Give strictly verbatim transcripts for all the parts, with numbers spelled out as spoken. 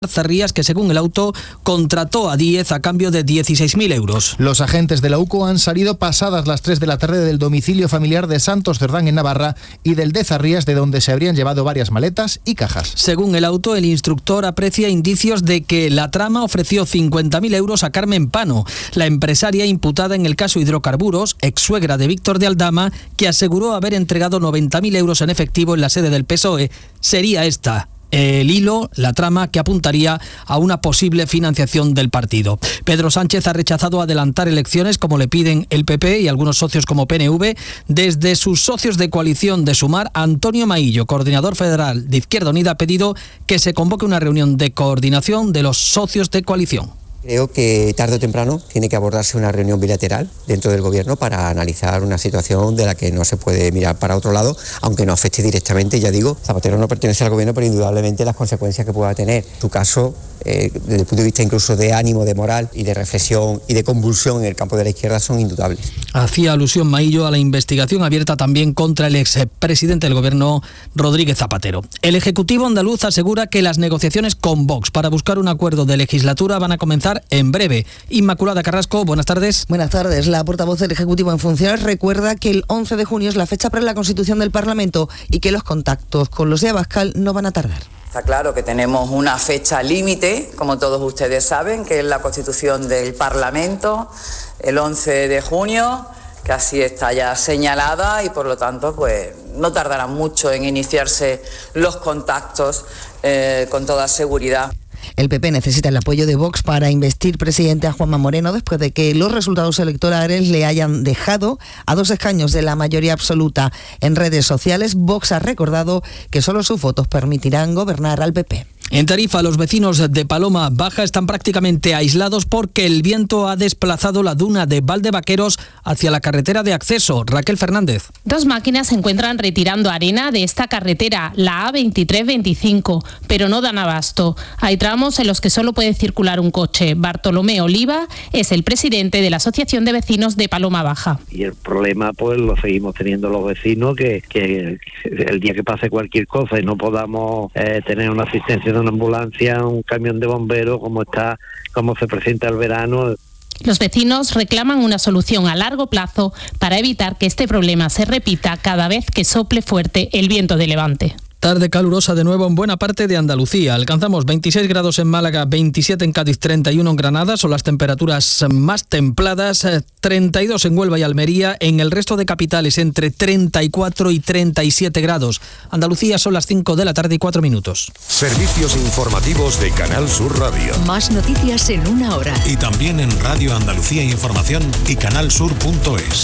Zarrías, que según el auto contrató a diez a cambio de dieciséis mil euros. Los agentes de la U C O han salido pasadas las tres de la tarde del domicilio familiar de Santos Cerdán en Navarra y del de Zarrías, de donde se habrían llevado varias maletas y cajas. Según el auto, el instructor aprecia indicios de que la trama ofreció cincuenta mil euros a Carmen Pano, la empresaria imputada en el caso Hidrocarburos, ex suegra de Víctor de Aldama, que aseguró haber entregado noventa mil euros en efectivo en la sede del P S O E. Sería esta el hilo, la trama que apuntaría a una posible financiación del partido. Pedro Sánchez ha rechazado adelantar elecciones como le piden el P P y algunos socios como P N V. Desde sus socios de coalición de Sumar, Antonio Maillo, coordinador federal de Izquierda Unida, ha pedido que se convoque una reunión de coordinación de los socios de coalición. Creo que tarde o temprano tiene que abordarse una reunión bilateral dentro del Gobierno para analizar una situación de la que no se puede mirar para otro lado, aunque no afecte directamente. Ya digo, Zapatero no pertenece al Gobierno, pero indudablemente las consecuencias que pueda tener su caso, eh, desde el punto de vista incluso de ánimo, de moral y de reflexión y de convulsión en el campo de la izquierda, son indudable. Hacía alusión Maillo a la investigación abierta también contra el expresidente del Gobierno, Rodríguez Zapatero. El Ejecutivo andaluz asegura que las negociaciones con Vox para buscar un acuerdo de legislatura van a comenzar en breve. Inmaculada Carrasco, buenas tardes. Buenas tardes. La portavoz del Ejecutivo en funciones recuerda que el once de junio es la fecha para la constitución del Parlamento y que los contactos con los de Abascal no van a tardar. Está claro que tenemos una fecha límite, como todos ustedes saben, que es la constitución del Parlamento, el once de junio, que así está ya señalada y por lo tanto pues no tardará mucho en iniciarse los contactos eh, con toda seguridad. El P P necesita el apoyo de Vox para investir presidente a Juanma Moreno después de que los resultados electorales le hayan dejado a dos escaños de la mayoría absoluta. En redes sociales, Vox ha recordado que solo sus votos permitirán gobernar al P P. En Tarifa, los vecinos de Paloma Baja están prácticamente aislados porque el viento ha desplazado la duna de Valdevaqueros hacia la carretera de acceso. Raquel Fernández. Dos máquinas se encuentran retirando arena de esta carretera, la A veintitrés veinticinco, pero no dan abasto. Hay tramos en los que solo puede circular un coche. Bartolomé Oliva es el presidente de la Asociación de Vecinos de Paloma Baja. Y el problema pues lo seguimos teniendo los vecinos, que, que el día que pase cualquier cosa y no podamos eh, tener una asistencia de una ambulancia, un camión de bomberos, como está, como se presenta el verano. Los vecinos reclaman una solución a largo plazo para evitar que este problema se repita cada vez que sople fuerte el viento de levante. Tarde calurosa de nuevo en buena parte de Andalucía. Alcanzamos veintiséis grados en Málaga, veintisiete en Cádiz, treinta y uno en Granada. Son las temperaturas más templadas. treinta y dos en Huelva y Almería. En el resto de capitales entre treinta y cuatro y treinta y siete grados. Andalucía, son las cinco de la tarde y cuatro minutos. Servicios informativos de Canal Sur Radio. Más noticias en una hora. Y también en Radio Andalucía Información y canal sur punto es.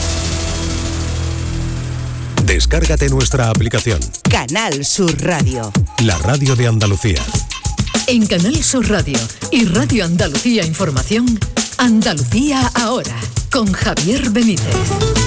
Descárgate nuestra aplicación. Canal Sur Radio. La radio de Andalucía. En Canal Sur Radio y Radio Andalucía Información, Andalucía ahora, con Javier Benítez.